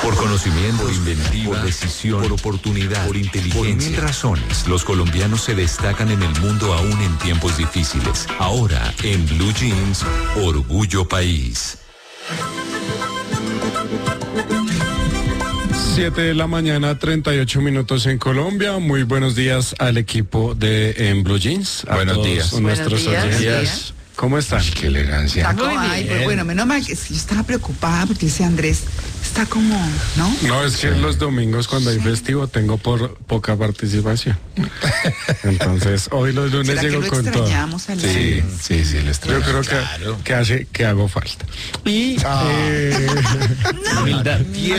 Por conocimiento, por inventiva, por decisión, por oportunidad, por inteligencia. Por 1000 razones, los colombianos se destacan en el mundo aún en tiempos difíciles. Ahora, en Blue Jeans, Orgullo País. 7 de la mañana, 38 minutos en Colombia. Muy buenos días al equipo de En Blue Jeans. Buenos días. Nuestros oyentes. ¿Cómo están? Qué elegancia. Ay, pues bueno, menos mal que yo estaba preocupada porque dice Andrés, está como, ¿no? No, es que los domingos cuando hay festivo tengo poca participación. Entonces, hoy los lunes llego con todo. Sí, lo extrañamos. Yo creo que hago falta. Y Humildad.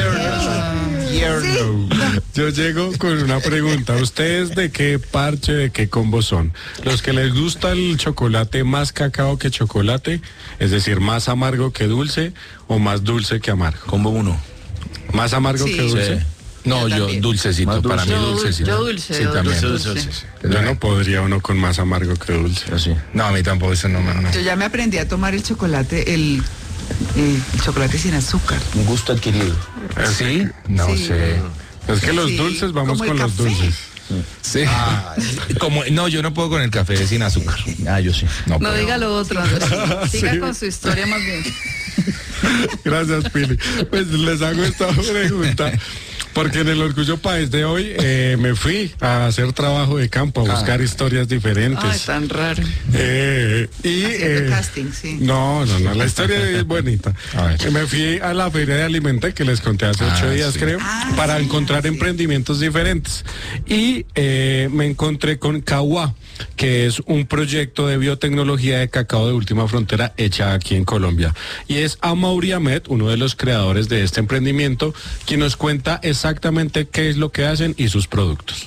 yo llego con una pregunta. ¿Ustedes de qué parche, de qué combo son? ¿Los que les gusta el chocolate más cacao que chocolate? Es decir, más amargo que dulce o más dulce que amargo. Combo 1. ¿Más amargo que dulce? Sí. No, yo dulcecito, Más dulce. para mí dulcecito. Yo dulce. Sí, también. Dulce. Yo no podría uno con más amargo que dulce. Yo sí. No, a mí tampoco, eso no. Yo ya me aprendí a tomar el chocolate, el chocolate sin azúcar. Un gusto adquirido. ¿Sí? No Sí. sé. Es que los dulces, vamos como el con los café. dulces. Sí. No, yo no puedo con el café sin azúcar. Yo sí. No puedo. diga lo otro, Andrés. Siga Sí. con su historia más bien. Gracias, Pili. Pues les hago esta pregunta porque en el Orgullo País de hoy me fui a hacer trabajo de campo, a buscar historias diferentes. Ay, tan raro. Haciendo casting, sí. No, la historia es bonita. A ver. Me fui a la feria de Alimentec que les conté hace 8 días, sí. creo, para encontrar sí. emprendimientos diferentes. Y me encontré con Cauá, que es un proyecto de biotecnología de cacao de última frontera hecha aquí en Colombia. Y es Amaury Ahmed, uno de los creadores de este emprendimiento, quien nos cuenta exactamente qué es lo que hacen y sus productos.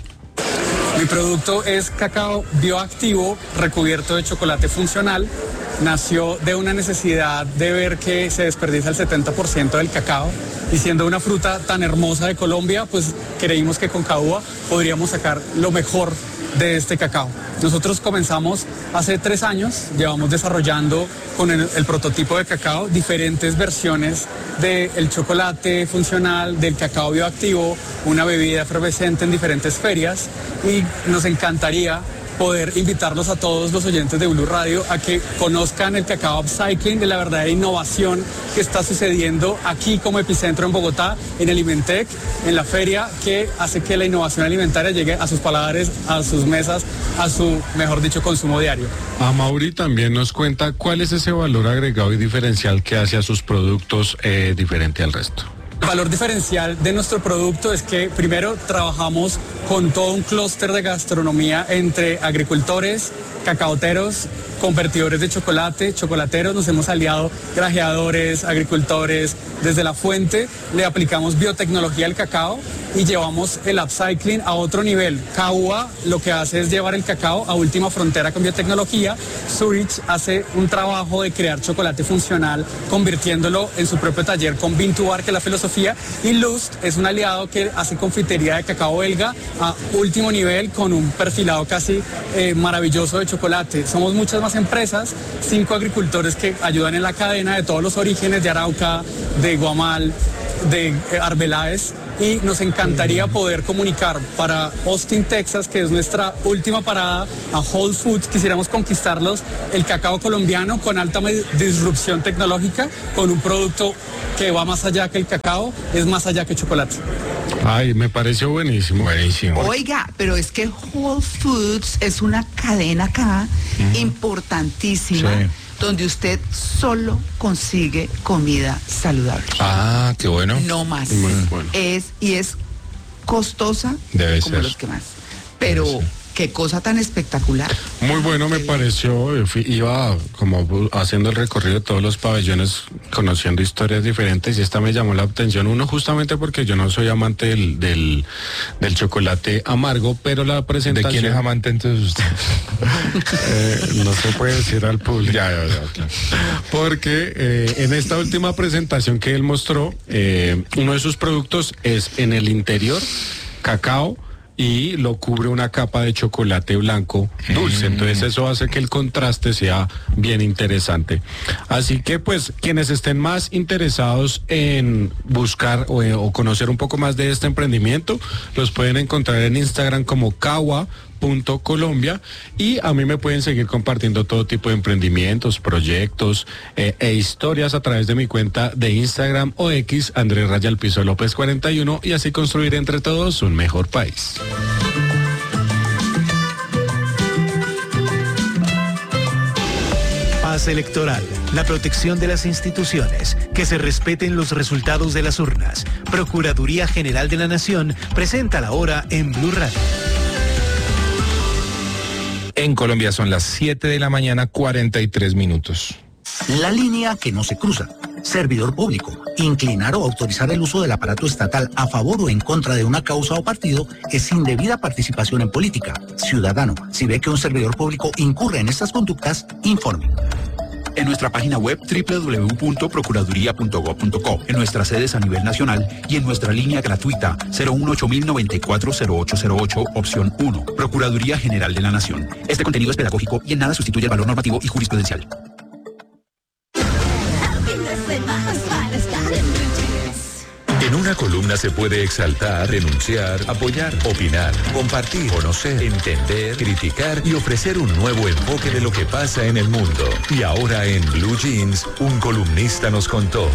Mi producto es cacao bioactivo recubierto de chocolate funcional. Nació de una necesidad de ver que se desperdicia el 70% del cacao y siendo una fruta tan hermosa de Colombia, pues creímos que con Cauá podríamos sacar lo mejor de este cacao. Nosotros comenzamos hace 3 años, llevamos desarrollando con el prototipo de cacao diferentes versiones del chocolate funcional, del cacao bioactivo, una bebida efervescente en diferentes ferias y nos encantaría poder invitarlos a todos los oyentes de Blue Radio a que conozcan el cacao upcycling, de la verdadera innovación que está sucediendo aquí como epicentro en Bogotá, en Alimentec, en la feria, que hace que la innovación alimentaria llegue a sus paladares, a sus mesas, a su, mejor dicho, consumo diario. Amaury también nos cuenta cuál es ese valor agregado y diferencial que hace a sus productos diferente al resto. El valor diferencial de nuestro producto es que primero trabajamos con todo un clúster de gastronomía entre agricultores, cacaoteros, convertidores de chocolate, chocolateros, nos hemos aliado grajeadores, agricultores, desde la fuente le aplicamos biotecnología al cacao y llevamos el upcycling a otro nivel. Cauá lo que hace es llevar el cacao a última frontera con biotecnología. Zurich hace un trabajo de crear chocolate funcional, convirtiéndolo en su propio taller con Bean2Bar, que es la filosofía, y Lust es un aliado que hace confitería de cacao belga a último nivel con un perfilado casi maravilloso de chocolate. Somos muchas más empresas, 5 agricultores que ayudan en la cadena de todos los orígenes de Arauca, de Guamal, de Arbeláez, y nos encantaría poder comunicar para Austin, Texas, que es nuestra última parada, a Whole Foods. Quisiéramos conquistarlos el cacao colombiano con alta disrupción tecnológica, con un producto que va más allá que el cacao, es más allá que chocolate. Ay, me pareció buenísimo. Buenísimo. Oiga, pero es que Whole Foods es una cadena acá importantísima, Sí. donde usted solo consigue comida saludable. Ah, qué bueno. No más. Muy bueno. Es costosa Debe como ser. los que más. Pero Debe ser. qué cosa tan espectacular. Muy bueno me pareció, iba como haciendo el recorrido de todos los pabellones, conociendo historias diferentes y esta me llamó la atención, uno justamente porque yo no soy amante del chocolate amargo, pero la ¿De presentación... quién es amante entonces usted? No se puede decir al público. Claro. Porque en esta última presentación que él mostró, uno de sus productos es en el interior cacao y lo cubre una capa de chocolate blanco dulce. Entonces eso hace que el contraste sea bien interesante. Así que pues quienes estén más interesados en buscar o conocer un poco más de este emprendimiento, los pueden encontrar en Instagram como Colombia, y a mí me pueden seguir compartiendo todo tipo de emprendimientos, proyectos e historias a través de mi cuenta de Instagram o X, Andrés López 41, y así construir entre todos un mejor país. Paz electoral, la protección de las instituciones, que se respeten los resultados de las urnas. Procuraduría General de la Nación presenta la hora en Blue Radio. En Colombia son las 7 de la mañana, 43 minutos. La línea que no se cruza. Servidor público. Inclinar o autorizar el uso del aparato estatal a favor o en contra de una causa o partido es indebida participación en política. Ciudadano, si ve que un servidor público incurre en estas conductas, informe. En nuestra página web www.procuraduría.gov.co, en nuestras sedes a nivel nacional y en nuestra línea gratuita 018-094-0808, opción 1. Procuraduría General de la Nación. Este contenido es pedagógico y en nada sustituye el valor normativo y jurisprudencial. En una columna se puede exaltar, denunciar, apoyar, opinar, compartir, conocer, entender, criticar y ofrecer un nuevo enfoque de lo que pasa en el mundo. Y ahora en Blue Jeans, un columnista nos contó.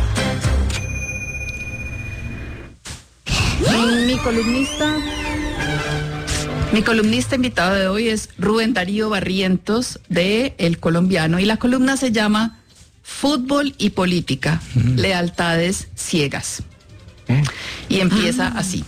Mi columnista invitado de hoy es Rubén Darío Barrientos de El Colombiano, y la columna se llama Fútbol y Política, Lealtades Ciegas. Y empieza así.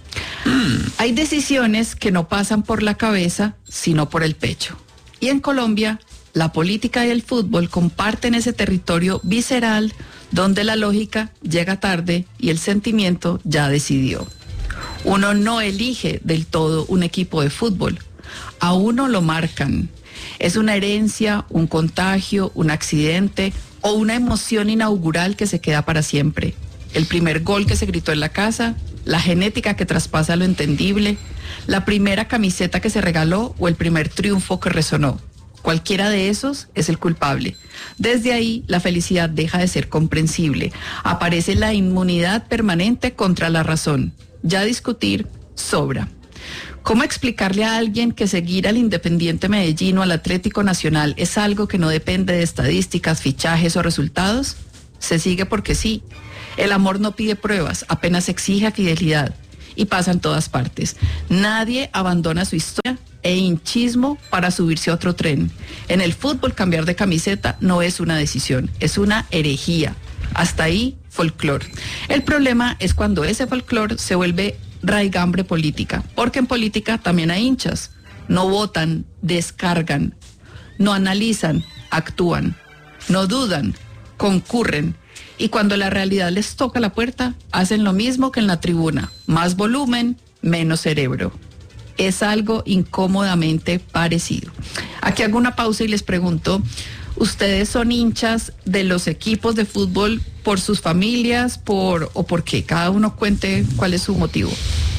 Hay decisiones que no pasan por la cabeza, sino por el pecho. Y en Colombia, la política y el fútbol comparten ese territorio visceral donde la lógica llega tarde y el sentimiento ya decidió. Uno no elige del todo un equipo de fútbol, a uno lo marcan. Es una herencia, un contagio, un accidente o una emoción inaugural que se queda para siempre. El primer gol que se gritó en la casa, la genética que traspasa lo entendible, la primera camiseta que se regaló o el primer triunfo que resonó. Cualquiera de esos es el culpable. Desde ahí, la felicidad deja de ser comprensible. Aparece la inmunidad permanente contra la razón. Ya discutir sobra. ¿Cómo explicarle a alguien que seguir al Independiente Medellín o al Atlético Nacional es algo que no depende de estadísticas, fichajes o resultados? Se sigue porque sí. El amor no pide pruebas, apenas exige fidelidad, y pasa en todas partes. Nadie abandona su historia e hinchismo para subirse a otro tren. En el fútbol, cambiar de camiseta no es una decisión, es una herejía. Hasta ahí, folclor. El problema es cuando ese folclor se vuelve raigambre política, porque en política también hay hinchas. No votan, descargan, no analizan, actúan, no dudan, concurren. Y cuando la realidad les toca la puerta, hacen lo mismo que en la tribuna. Más volumen, menos cerebro. Es algo incómodamente parecido. Aquí hago una pausa y les pregunto, ¿ustedes son hinchas de los equipos de fútbol por sus familias, o por qué? Cada uno cuente cuál es su motivo.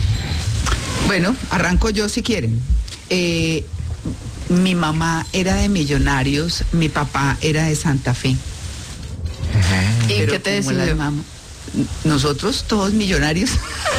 Bueno, arranco yo si quieren. Mi mamá era de Millonarios, mi papá era de Santa Fe. ¿Y pero qué te como la decidió? mamá, nosotros todos millonarios.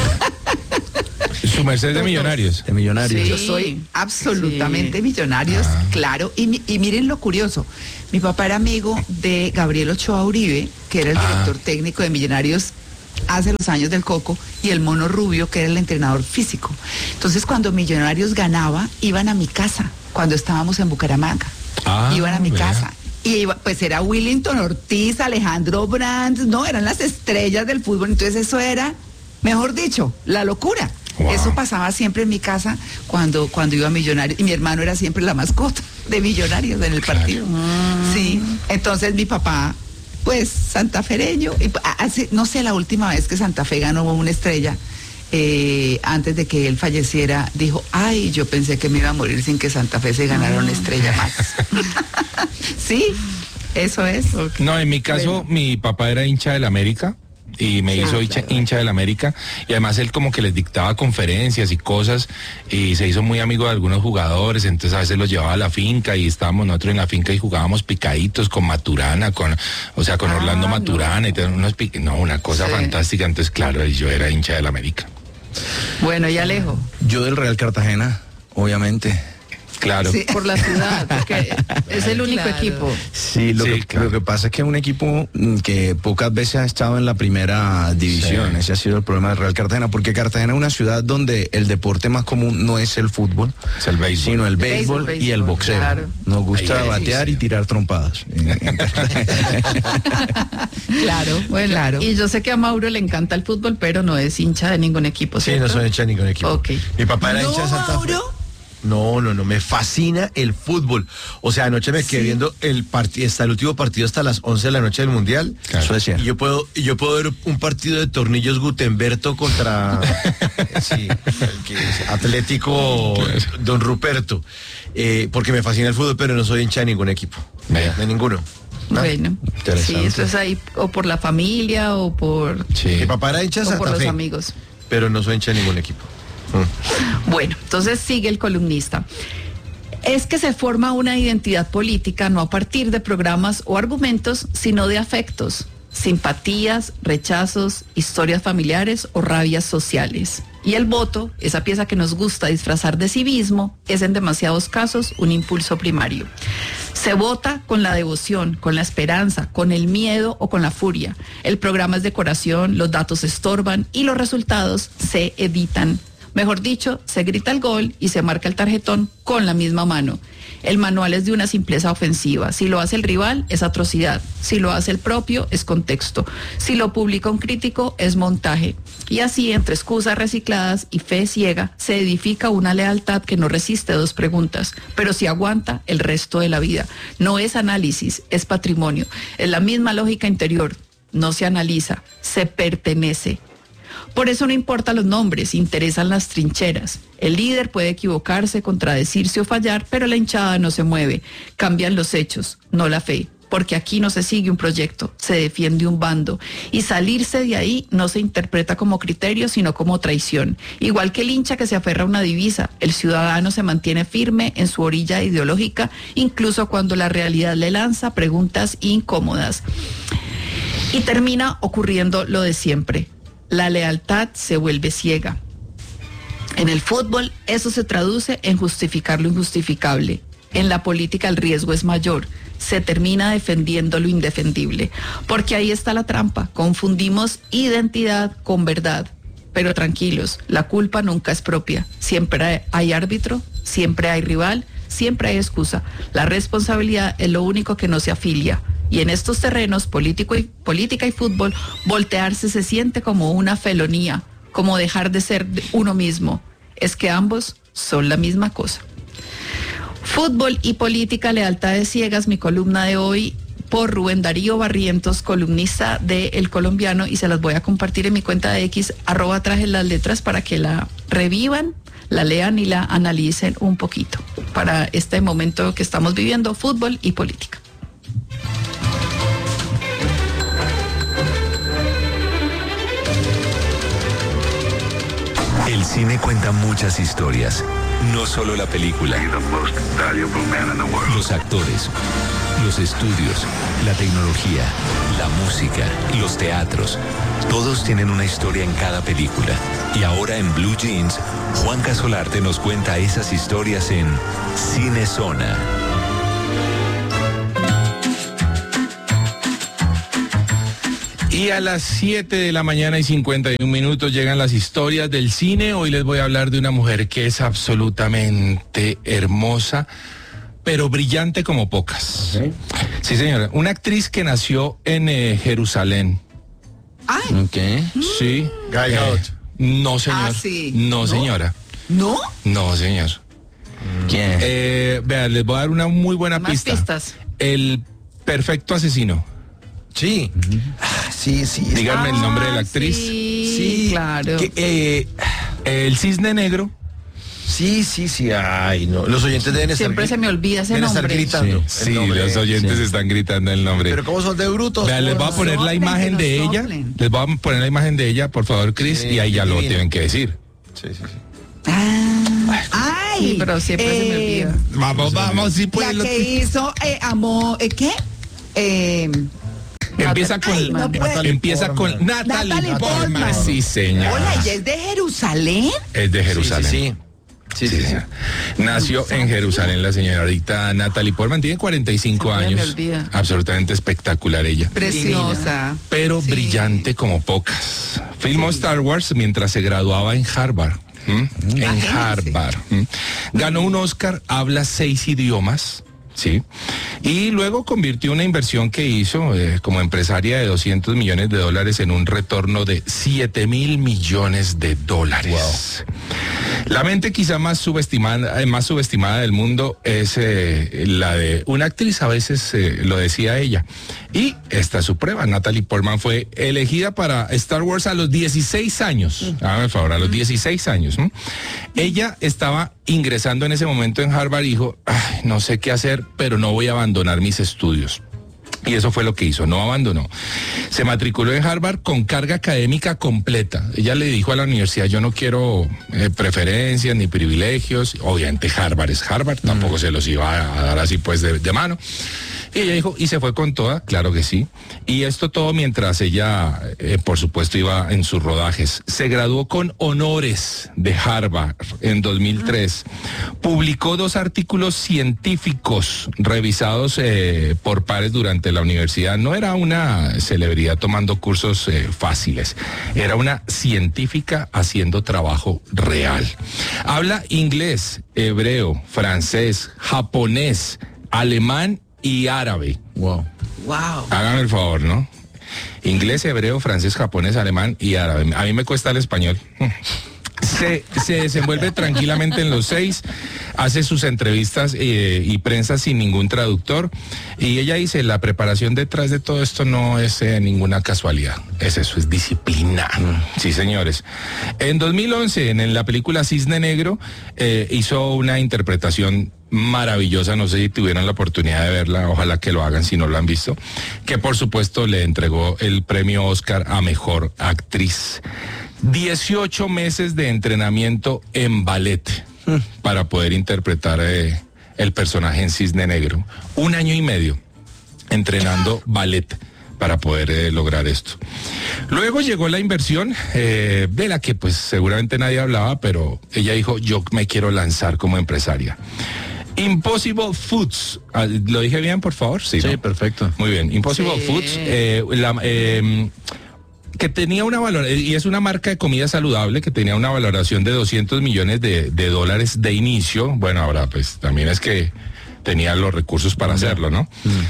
Su merced de Millonarios. De Millonarios. Sí. Yo soy absolutamente Sí. Millonarios, claro. Y miren lo curioso. Mi papá era amigo de Gabriel Ochoa Uribe, que era el director técnico de Millonarios hace los años del Coco, y el Mono Rubio, que era el entrenador físico. Entonces, cuando Millonarios ganaba, iban a mi casa, cuando estábamos en Bucaramanga. Iban a mi casa. Y pues era Willington Ortiz, Alejandro Brands, no, eran las estrellas del fútbol. Entonces eso era, mejor dicho, la locura. Wow. Eso pasaba siempre en mi casa cuando iba a Millonarios. Y mi hermano era siempre la mascota de Millonarios en el partido. Sí, entonces mi papá, pues santafereño. Y hace, no sé, la última vez que Santa Fe ganó una estrella, antes de que él falleciera, dijo, ay, yo pensé que me iba a morir sin que Santa Fe se ganara una estrella más. Sí, eso es. No, en mi caso, Bueno. mi papá era hincha del América, y me hizo hincha del América, y además él como que les dictaba conferencias y cosas, y se hizo muy amigo de algunos jugadores, entonces a veces los llevaba a la finca y estábamos nosotros en la finca y jugábamos picaditos con Maturana, con Orlando Maturana, y una cosa fantástica. Entonces claro, yo era hincha del América. Bueno, y Alejo. Yo del Real Cartagena, obviamente. Claro. Sí. Por la ciudad, porque es el único equipo. Sí, lo que pasa es que es un equipo que pocas veces ha estado en la primera división. Sí. Ese ha sido el problema del Real Cartagena, porque Cartagena es una ciudad donde el deporte más común no es el fútbol, es el béisbol, sino el béisbol y el boxeo. Claro. Nos gusta batear y tirar trompadas. Claro, bueno, claro. Y yo sé que a Mauro le encanta el fútbol, pero no es hincha de ningún equipo, ¿cierto? Sí, no soy hincha de ningún equipo. Okay. Mi papá era hincha de Santa Fe. No, me fascina el fútbol. O sea, anoche me quedé viendo el último partido hasta las 11 de la noche del Mundial. Claro. Suecia. Y yo puedo ver un partido de Tornillos Gutenberto contra Atlético Don Ruperto. Porque me fascina el fútbol, pero no soy hincha de ningún equipo. De ninguno. ¿No? Bueno, sí, eso es ahí, o por la familia, o por... Sí. Mi papá era hincha de Santa Fe, por los Fe, amigos. Pero no soy hincha de ningún equipo. Bueno, entonces sigue el columnista. Es que se forma una identidad política no a partir de programas o argumentos, sino de afectos, simpatías, rechazos, historias familiares o rabias sociales. Y el voto, esa pieza que nos gusta disfrazar de civismo, es en demasiados casos un impulso primario. Se vota con la devoción, con la esperanza, con el miedo o con la furia. El programa es decoración, los datos estorban y los resultados se editan. Mejor dicho, se grita el gol y se marca el tarjetón con la misma mano. El manual es de una simpleza ofensiva. Si lo hace el rival, es atrocidad. Si lo hace el propio, es contexto. Si lo publica un crítico, es montaje. Y así, entre excusas recicladas y fe ciega, se edifica una lealtad que no resiste dos preguntas, pero sí aguanta el resto de la vida. No es análisis, es patrimonio. Es la misma lógica interior. No se analiza, se pertenece. Por eso no importan los nombres, interesan las trincheras. El líder puede equivocarse, contradecirse o fallar, pero la hinchada no se mueve. Cambian los hechos, no la fe. Porque aquí no se sigue un proyecto, se defiende un bando. Y salirse de ahí no se interpreta como criterio, sino como traición. Igual que el hincha que se aferra a una divisa, el ciudadano se mantiene firme en su orilla ideológica, incluso cuando la realidad le lanza preguntas incómodas. Y termina ocurriendo lo de siempre. La lealtad se vuelve ciega. En el fútbol, eso se traduce en justificar lo injustificable. En la política el riesgo es mayor. Se termina defendiendo lo indefendible. Porque ahí está la trampa. Confundimos identidad con verdad. Pero tranquilos, la culpa nunca es propia. Siempre hay árbitro, siempre hay rival, siempre hay excusa. La responsabilidad es lo único que no se afilia. Y en estos terrenos, política y fútbol, voltearse se siente como una felonía, como dejar de ser uno mismo. Es que ambos son la misma cosa. Fútbol y política, lealtades ciegas, mi columna de hoy por Rubén Darío Barrientos, columnista de El Colombiano, y se las voy a compartir en mi cuenta de X, @trajeslasletras, para que la revivan, la lean y la analicen un poquito para este momento que estamos viviendo, fútbol y política. El cine cuenta muchas historias, no solo la película. Los actores, los estudios, la tecnología, la música, los teatros, todos tienen una historia en cada película. Y ahora en Blue Jeans, Juan Casolarte nos cuenta esas historias en Cinezona. Y a las 7 de la mañana y 51 minutos llegan las historias del cine. Hoy les voy a hablar de una mujer que es absolutamente hermosa, pero brillante como pocas. Okay. Sí, señora. Una actriz que nació en Jerusalén. Ay. Okay. Sí. Gal Gadot. No, señor. Ah, sí. No, señora. ¿No? No, señor. ¿Quién? Vean, les voy a dar una muy buena pista. Pistas. El perfecto asesino. Sí. Sí. Díganme el nombre de la actriz. Sí, claro. El Cisne Negro. Sí, ay, no. Los oyentes deben estar... Siempre se me olvida ese deben estar nombre. gritando. Sí, los oyentes están gritando el nombre. Pero ¿cómo son de brutos? Vean, les voy a poner la imagen de ella. Les voy a poner la imagen de ella, por favor, Cris, y ahí ya lo tienen que decir. Sí. Ay, Sí, pero siempre se me olvida. Vamos, sí puede. La que hizo amor, ¿qué? Empieza con, Ay, no puedo. Natalie Portman. Portman. Sí, señor. Hola, ¿ella es de Jerusalén? Es de Jerusalén. Sí. Nació en Jerusalén la señorita Natalie Portman, tiene 45 Siempre me años. olvida. Absolutamente espectacular ella. Preciosa. Pero Sí. brillante como pocas. Filmó Star Wars mientras se graduaba en Harvard. En Harvard. Ganó un Oscar, habla 6 idiomas. Sí. Y luego convirtió una inversión que hizo como empresaria de $200 millones en un retorno de $7,000 millones. Wow. La mente quizá más subestimada del mundo es la de una actriz, a veces lo decía ella. Y esta es su prueba. Natalie Portman fue elegida para Star Wars a los 16 años. Hágame el favor, a los 16 años. Ella estaba ingresando en ese momento en Harvard y dijo, no sé qué hacer, pero no voy a abandonar mis estudios. Y eso fue lo que hizo, no abandonó. Se matriculó en Harvard con carga académica completa. Ella le dijo a la universidad, yo no quiero preferencias ni privilegios. Obviamente Harvard es Harvard, tampoco se los iba a dar así pues de mano. Y ella dijo, y se fue con toda, claro que sí. Y esto todo mientras ella, por supuesto, iba en sus rodajes. Se graduó con honores de Harvard en 2003. Publicó 2 artículos científicos revisados por pares durante la universidad. No era una celebridad tomando cursos fáciles. Era una científica haciendo trabajo real. Habla inglés, hebreo, francés, japonés, alemán y árabe. Wow. Háganme el favor, ¿no? Inglés, hebreo, francés, japonés, alemán y árabe. A mí me cuesta el español. Se desenvuelve tranquilamente en los 6, hace sus entrevistas y prensa sin ningún traductor. Y ella dice, la preparación detrás de todo esto no es ninguna casualidad. Es eso, es disciplina. Sí, señores. En 2011, en la película Cisne Negro, hizo una interpretación maravillosa, no sé si tuvieron la oportunidad de verla, ojalá que lo hagan si no lo han visto, que por supuesto le entregó el premio Oscar a Mejor Actriz. 18 meses de entrenamiento en ballet para poder interpretar el personaje en Cisne Negro. 1 año y medio entrenando ballet para poder lograr esto. Luego llegó la inversión, de la que pues seguramente nadie hablaba, pero ella dijo, yo me quiero lanzar como empresaria. Impossible Foods, ¿lo dije bien, por favor? Sí, ¿no? Perfecto. Muy bien, Impossible Foods, que tenía una valoración, y es una marca de comida saludable que tenía una valoración de $200 millones de inicio. Bueno, ahora pues también es que tenía los recursos para hacerlo, ¿no?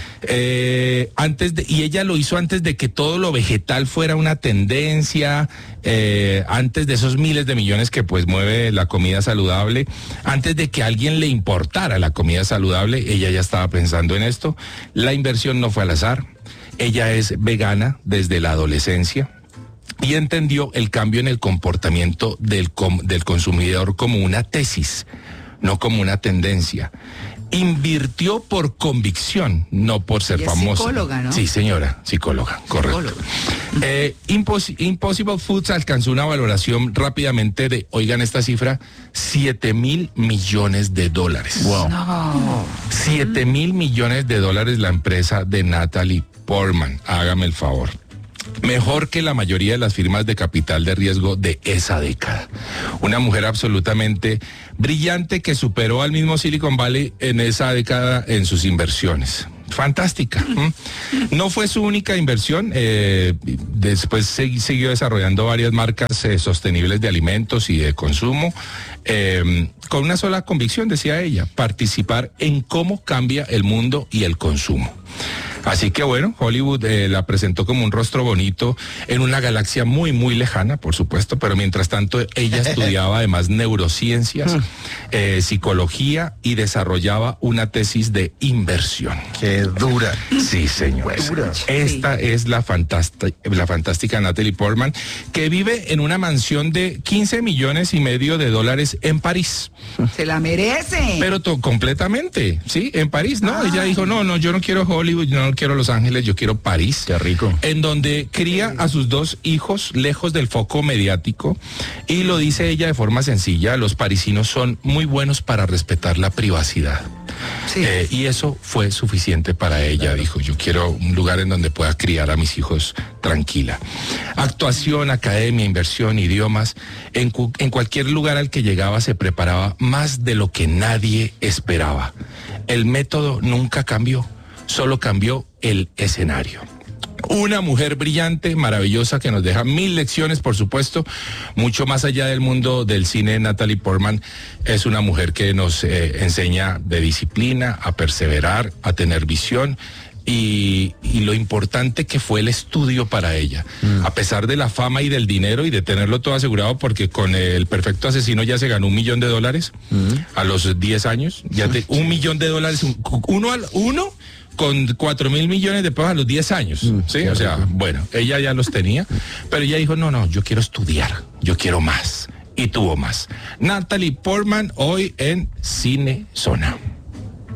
Y ella lo hizo antes de que todo lo vegetal fuera una tendencia, antes de esos miles de millones que pues mueve la comida saludable, antes de que a alguien le importara la comida saludable, ella ya estaba pensando en esto. La inversión no fue al azar. Ella es vegana desde la adolescencia y entendió el cambio en el comportamiento del consumidor como una tesis, no como una tendencia. Invirtió por convicción, no por ser famosa. Psicóloga, ¿no? Sí, señora, psicóloga, correcto. Impossible Foods alcanzó una valoración rápidamente de, oigan esta cifra, $7,000 millones. Wow. No. $7,000 millones la empresa de Natalie Portman, hágame el favor. Mejor que la mayoría de las firmas de capital de riesgo de esa década. Una mujer absolutamente brillante que superó al mismo Silicon Valley en esa década en sus inversiones. Fantástica. No fue su única inversión. Después siguió desarrollando varias marcas sostenibles de alimentos y de consumo. Con una sola convicción, decía ella, participar en cómo cambia el mundo y el consumo. Así que bueno, Hollywood la presentó como un rostro bonito en una galaxia muy, muy lejana, por supuesto, pero mientras tanto ella estudiaba además neurociencias, psicología y desarrollaba una tesis de inversión. ¡Qué dura! Sí, señores. Esta es la fantástica Natalie Portman, que vive en una mansión de 15 millones y medio de dólares en París. Se la merece. Pero completamente, sí, en París, ¿no? Ella dijo, no, yo no quiero Hollywood, yo no quiero Los Ángeles, yo quiero París. Qué rico. En donde cría a sus 2 hijos lejos del foco mediático, y lo dice ella de forma sencilla: los parisinos son muy buenos para respetar la privacidad. Sí. Y eso fue suficiente para ella. Dijo, yo quiero un lugar en donde pueda criar a mis hijos tranquila. Actuación, academia, inversión, idiomas. En cualquier lugar al que llegaba se preparaba más de lo que nadie esperaba. El método nunca cambió, solo cambió el escenario. Una mujer brillante, maravillosa, que nos deja 1000 lecciones, por supuesto, mucho más allá del mundo del cine. Natalie Portman es una mujer que nos enseña de disciplina, a perseverar, a tener visión. Y lo importante que fue el estudio para ella, a pesar de la fama y del dinero y de tenerlo todo asegurado, porque con El Perfecto Asesino ya se ganó $1 millón a los 10 años, ya $1 millón, uno con 4.000 millones de pesos a los 10 años, ¿sí? O sea, bueno, ella ya los tenía, pero ella dijo, no, yo quiero estudiar, yo quiero más, y tuvo más. Natalie Portman hoy en Cine Zona.